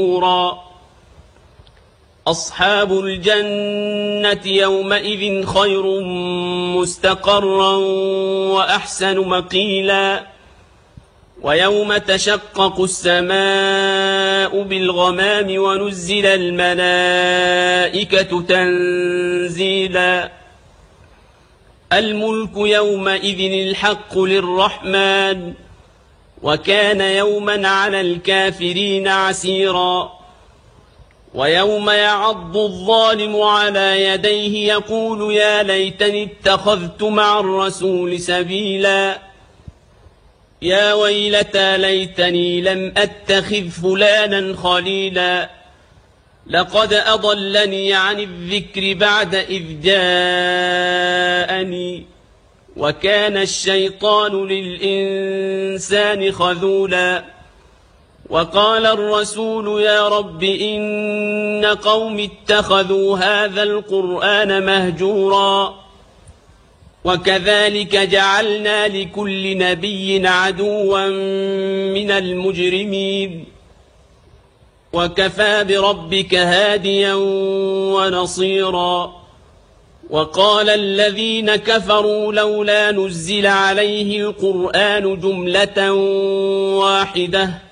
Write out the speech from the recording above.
أصحاب الجنة يومئذ خير مستقرا وأحسن مقيلا ويوم تشقق السماء بالغمام ونزل الملائكة تنزيلا الملك يومئذ الحق للرحمن وكان يوما على الكافرين عسيرا ويوم يعض الظالم على يديه يقول يا ليتني اتخذت مع الرسول سبيلا يا ويلتى ليتني لم أتخذ فلانا خليلا لقد أضلني عن الذكر بعد إذ جاءني وكان الشيطان للإنسان خذولا وقال الرسول يا رب إن قوم اتخذوا هذا القرآن مهجورا وكذلك جعلنا لكل نبي عدوا من المجرمين وكفى بربك هاديا ونصيرا وقال الذين كفروا لولا نزل عليه القرآن جملة واحدة